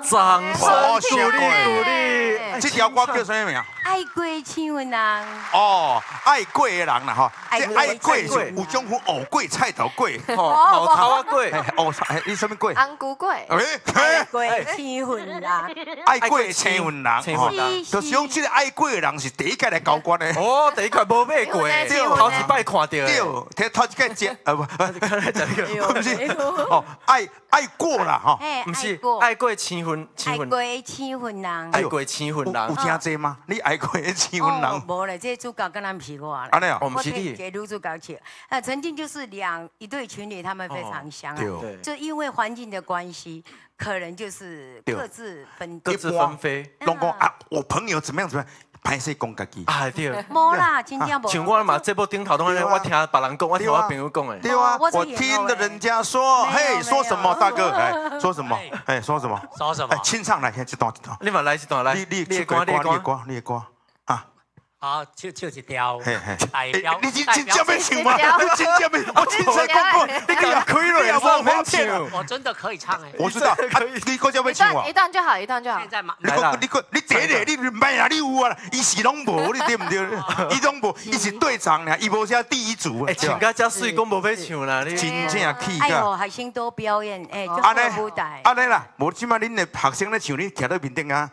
掌声鼓励鼓励。 这条歌叫什么名？ 爱过青云人。 哦，爱过的人啦吼， 爱这爱过是有种分藕桂、菜头桂， 毛头啊粿， 哦，你什么桂？ 安菇粿。 爱过青云人。 爱过青云人，吼，就是讲这个爱过的人是第一届来交关的。 哦，第一届无买过，头一摆看到的。 对，头一届接，不是，哦，爱过啦，吼， 不是爱过青云爱过青云人。 爱过青云人， 有听这吗？你爱过青云人？ 无嘞，这主角跟咱不是我啦。 安尼啊， 我们是你。 给女主角去，曾经就是一对情侣，他们非常相爱，就因为环境的关系，可能就是各自分飞。 拢讲啊，我朋友怎么样怎么样，歹势讲家己。 啊对。 无啦，真正无。 像我嘛，这部顶头东西，我听别人讲，我听我朋友讲的。 对啊，我听了人家说，嘿，说什么大哥？哎，说什么？哎，说什么？ 说什么？ 哎，清唱来，这段。 你嘛来一段来。 你的歌啊。 好，唱一条代表。 你真正要唱吗？你真正要？我亲自讲过，你给我开了，要不我唱。 我真的可以唱哎。 我知道，你个要唱啊？ 一段就好，一段就好。 现在嘛， 你第一个你唔买啊，你有啊？伊是拢无，你对唔对？伊拢无，伊是队长俩，伊无写第一组。 哎，唱甲遮水，讲无要唱啦，你真正气哎呦，还先多表演，哎，就好舞台。 安尼啦，无即摆恁的学生咧唱，你徛到面顶啊。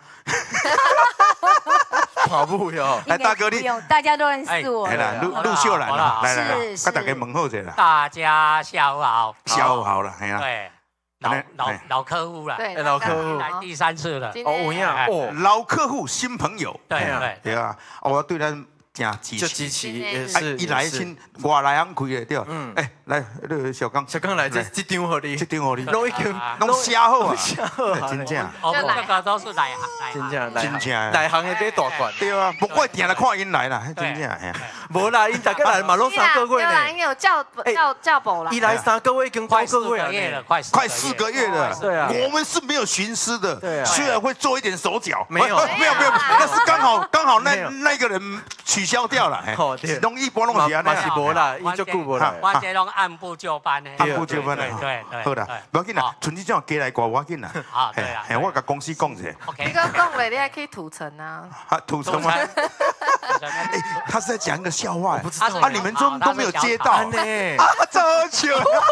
跑步哟！ 来，大哥你， 大家都认识我。 来啦，陆秀兰啦，来，跟大家问好者啦。 大家下午好。 下午好了，系啦。 对，老客户了。 对， 老客户来第3次了。 哦，有影哦， 老客户新朋友。 对啊，我对咱真支持，也是。 一来先外来行开的对。哎，来，那个小刚来这张互你， 这张互你， 拢已经拢写好啊， 真正。 哦，这个都是来真正内行的买大罐。 对啊，不过定来看因来啦，真正哎。 无啦，因大家来嘛，拢3个月呢。 因有叫补啦。 伊来3个月已经快 4个月了， 快4个月了。 对啊， 我们是没有徇私的， 对啊， 虽然会做一点手脚， 没有， 那是刚好那个人取消掉了。拢一波拢是安尼， 是无啦，伊就顾无啦。 我这拢按部就班的， 按部就班的， 对， 好啦，不要紧啦，春节这样加来挂我紧啦。 啊，对啦， 我甲公司讲一下。 你刚讲了，你还可以土城啊。 土城吗？哎，他是在讲一个笑话， 不知道啊，你们都没有接到呢。 啊，这糗。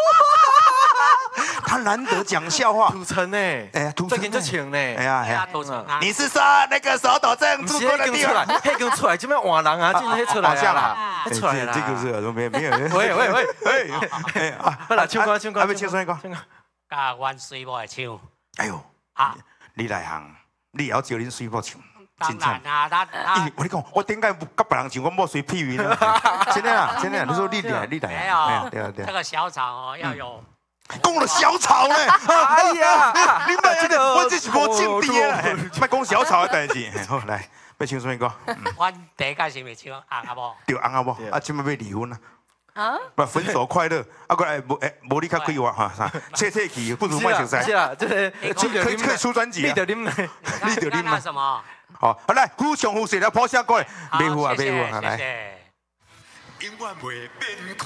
他难得讲笑话， 土城呢？ 哎，土城最近就请呢。 哎呀， 土城。 你是说那个手抖症住过的地方？ 迄根出来，这边换人啊，进黑出来啦，出来啦。 这个是没有。 喂，好啦，唱歌， 要不唱什么歌？ 甲阮水某的唱。 哎呦，啊，你来行，你也要招恁水某唱。 当然啊，他我跟你讲，我点解不甲别人唱？我莫随屁语呢。真的啊，你说你来。 没有，对。这个小草哦，要有。 讲了小草呢？ 哎呀， 你买这个，我这是无境地啊！莫讲小草的代志。好，来，要唱什么歌？ 阮第一届是咪唱红阿某？ 对，红阿某，啊，今麦要离婚啊！啊，不，分手快乐，啊，过来无你较快活哈，切气，不如卖熟菜。 是啊，这个可以出专辑啊！ 你得啉来， 你得啉嘛？什么？ 好，来，互相互谁来抛下过来？没胡啊，来。